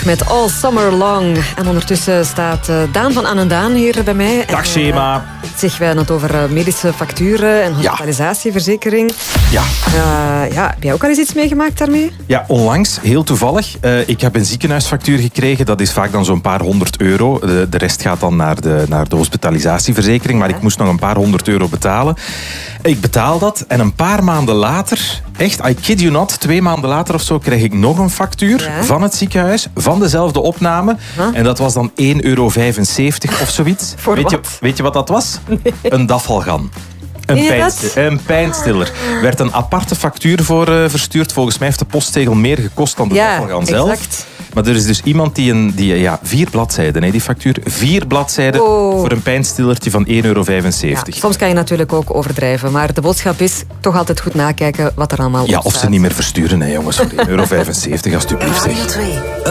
Met All Summer Long. En ondertussen staat Daan van Annendaan hier bij mij. Dag Shema. Zeg, wij hadden het over medische facturen en hospitalisatieverzekering. Ja. Heb jij ook al eens iets meegemaakt daarmee? Ja, onlangs, heel toevallig. Ik heb een ziekenhuisfactuur gekregen. Dat is vaak dan zo'n paar €100. De rest gaat dan naar de hospitalisatieverzekering. Maar ik moest nog een paar €100 betalen. Ik betaal dat en een paar maanden later, echt, I kid you not, 2 maanden later of zo, kreeg ik nog een factuur van het ziekenhuis, van dezelfde opname. En dat was dan €1,75 of zoiets. Weet je wat dat was? Nee. Een Dafalgan. Een pijnstiller. Er werd een aparte factuur voor verstuurd. Volgens mij heeft de postzegel meer gekost dan de Dafalgan zelf. Exact. Maar er is dus iemand die 4 bladzijden, die factuur, 4 bladzijden voor een pijnstillertje van €1,75. Ja, soms kan je natuurlijk ook overdrijven, maar de boodschap is toch altijd goed nakijken wat er allemaal op staat. Ja, of ze niet meer versturen, hè, jongens, voor €1,75 alsjeblieft. Zeg.